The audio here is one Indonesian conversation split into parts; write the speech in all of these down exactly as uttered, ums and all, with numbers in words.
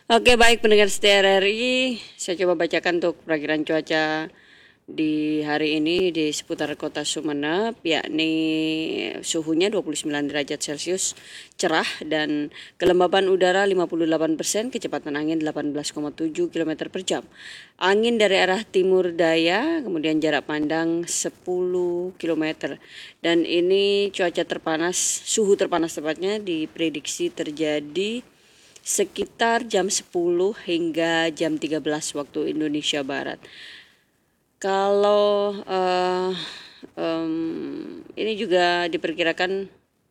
Oke, baik pendengar setia R R I, saya coba bacakan untuk perakiran cuaca di hari ini di seputar kota Sumeneb, yakni suhunya dua puluh sembilan derajat Celcius, cerah dan kelembaban udara lima puluh delapan persen, kecepatan angin delapan belas koma tujuh kilometer per jam. Angin dari arah timur daya, kemudian jarak pandang sepuluh kilometer. Dan ini cuaca terpanas, suhu terpanas tepatnya diprediksi terjadi sekitar jam sepuluh hingga jam tiga belas waktu Indonesia Barat. Kalau uh, um, ini juga diperkirakan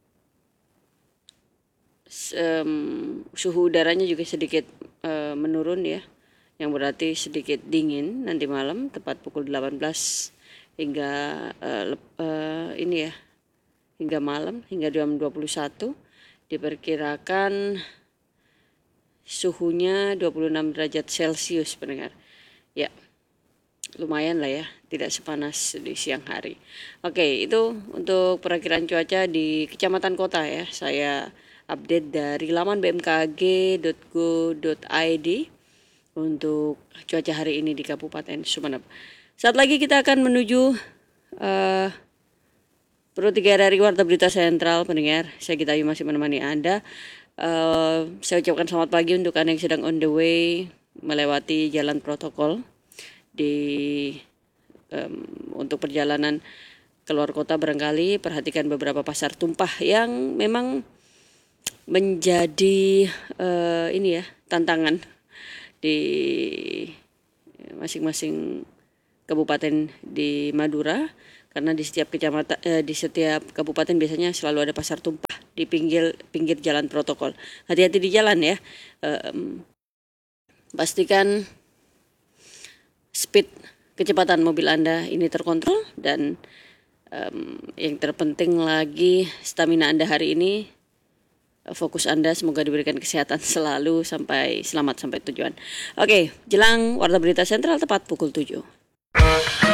um, suhu udaranya juga sedikit uh, menurun ya, yang berarti sedikit dingin nanti malam tepat pukul delapan belas hingga uh, uh, ini ya hingga malam hingga jam dua puluh satu diperkirakan suhunya dua puluh enam derajat Celcius pendengar. Ya, lumayan lah ya, tidak sepanas di siang hari. Oke, itu untuk perakiraan cuaca di kecamatan kota ya. Saya update dari laman b m k g dot go dot i d untuk cuaca hari ini di Kabupaten Sumeneb. Saat lagi kita akan menuju uh, Pro tiga R R I Warta Berita Sentral pendengar. Saya Gita Ayu masih menemani Anda. Uh, saya ucapkan selamat pagi untuk Anda yang sedang on the way melewati jalan protokol di um, untuk perjalanan keluar kota. Barangkali perhatikan beberapa pasar tumpah yang memang menjadi uh, ini ya tantangan di masing-masing kabupaten di Madura, karena di setiap kecamatan eh, di setiap kabupaten biasanya selalu ada pasar tumpah di pinggir pinggir jalan protokol. Hati-hati di jalan ya. Um, pastikan speed kecepatan mobil Anda ini terkontrol, dan um, yang terpenting lagi stamina Anda hari ini, fokus Anda semoga diberikan kesehatan selalu sampai selamat sampai tujuan. Oke, jelang Warta Berita Sentral tepat pukul tujuh.